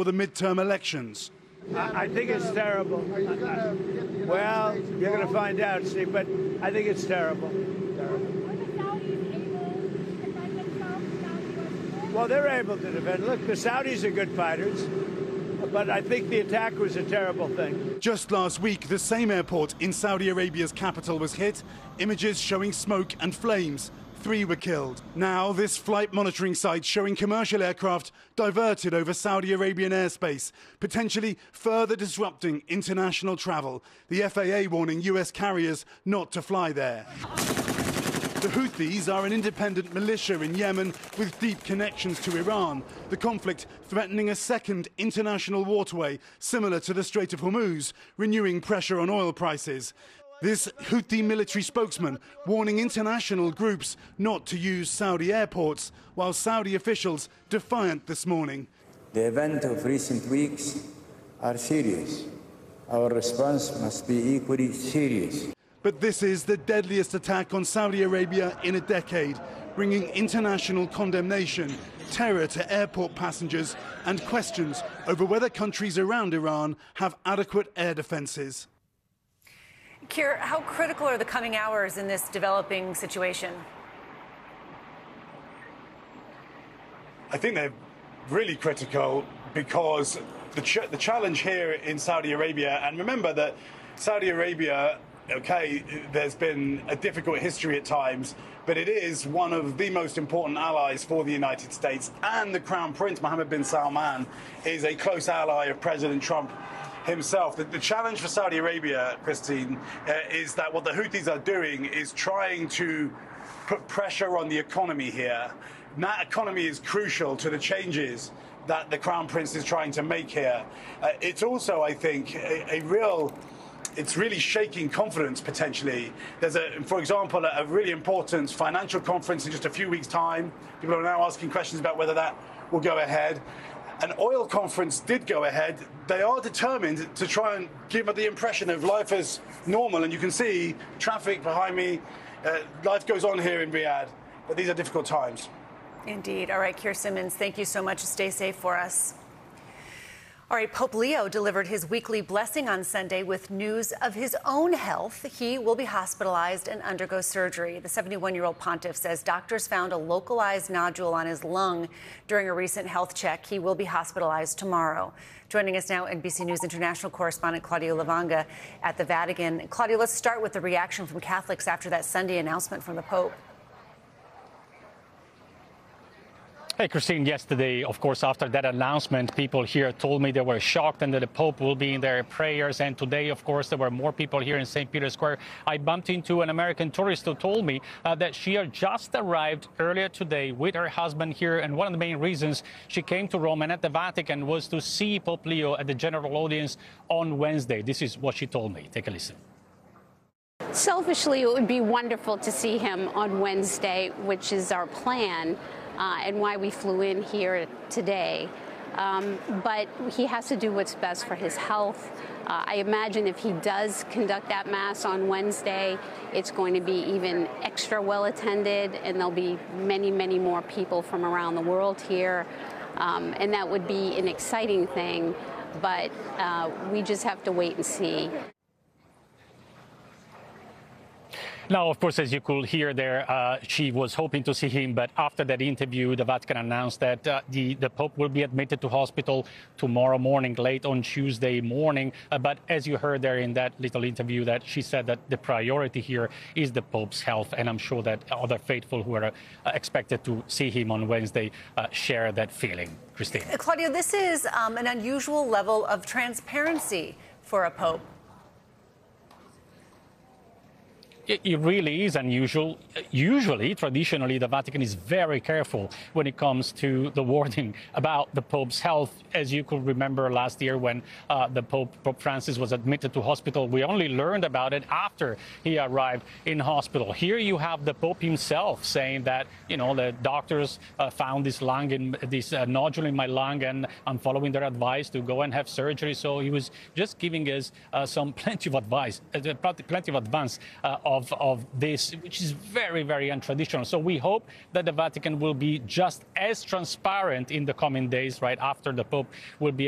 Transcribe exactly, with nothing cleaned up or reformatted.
the midterm elections. I, I think it's terrible. Well, you're going to find out, Steve, but I think it's terrible. terrible. Well, they're able to defend. Look, the Saudis are good fighters, but I think the attack was a terrible thing. Just last week, the same airport in Saudi Arabia's capital was hit. Images showing smoke and flames. Three were killed. Now, this flight monitoring site showing commercial aircraft diverted over Saudi Arabian airspace, potentially further disrupting international travel. The F A A warning U S carriers not to fly there. The Houthis are an independent militia in Yemen with deep connections to Iran. The conflict threatening a second international waterway similar to the Strait of Hormuz, renewing pressure on oil prices. This Houthi military spokesman warning international groups not to use Saudi airports, while Saudi officials defiant this morning. The events of recent weeks are serious. Our response must be equally serious. But this is the deadliest attack on Saudi Arabia in a decade, bringing international condemnation, terror to airport passengers, and questions over whether countries around Iran have adequate air defenses. Keir, how critical are the coming hours in this developing situation? I think they're really critical because the, ch the challenge here in Saudi Arabia, and remember that Saudi Arabia, okay, there's been a difficult history at times, but it is one of the most important allies for the United States, and the Crown Prince, Mohammed bin Salman, is a close ally of President Trump himself. The, the challenge for Saudi Arabia, Christine, uh, is that what the Houthis are doing is trying to put pressure on the economy here. And that economy is crucial to the changes that the Crown Prince is trying to make here. Uh, it's also, I think, a, a real... It's really shaking confidence, potentially. There's, a, for example, a really important financial conference in just a few weeks' time. People are now asking questions about whether that will go ahead. An oil conference did go ahead. They are determined to try and give the impression of life as normal. And you can see traffic behind me. Uh, life goes on here in Riyadh, but these are difficult times. Indeed. All right, Keir Simmons, thank you so much. Stay safe for us. All right, Pope Leo delivered his weekly blessing on Sunday with news of his own health. He will be hospitalized and undergo surgery. The seventy-one-year-old pontiff says doctors found a localized nodule on his lung during a recent health check. He will be hospitalized tomorrow. Joining us now, N B C News international correspondent Claudio Lavanga at the Vatican. Claudio, let's start with the reaction from Catholics after that Sunday announcement from the Pope. Hey, Christine, yesterday, of course, after that announcement, people here told me they were shocked and that the Pope will be in their prayers. And today, of course, there were more people here in Saint Peter's Square. I bumped into an American tourist who told me uh, that she had just arrived earlier today with her husband here. And one of the main reasons she came to Rome and at the Vatican was to see Pope Leo at the general audience on Wednesday. This is what she told me. Take a listen. Selfishly, it would be wonderful to see him on Wednesday, which is our plan. Uh, and why we flew in here today. Um, but he has to do what's best for his health. Uh, I imagine if he does conduct that Mass on Wednesday, it's going to be even extra well attended, and there'll be many, many more people from around the world here. Um, and that would be an exciting thing, but uh, we just have to wait and see. Now, of course, as you could hear there, uh, she was hoping to see him. But after that interview, the Vatican announced that uh, the, the Pope will be admitted to hospital tomorrow morning, late on Tuesday morning. Uh, but as you heard there in that little interview, that she said that the priority here is the Pope's health. And I'm sure that other faithful who are uh, expected to see him on Wednesday uh, share that feeling. Christine. Claudio, this is um, an unusual level of transparency for a Pope. It really is unusual. Usually, traditionally, the Vatican is very careful when it comes to the wording about the Pope's health. As you could remember last year when uh, the Pope, Pope Francis, was admitted to hospital, we only learned about it after he arrived in hospital. Here you have the Pope himself saying that, you know, the doctors uh, found this lung, in, this uh, nodule in my lung, and I'm following their advice to go and have surgery. So he was just giving us uh, some plenty of advice, uh, plenty of advance uh, of Of, of this, which is very, very untraditional. So we hope that the Vatican will be just as transparent in the coming days, right after the Pope will be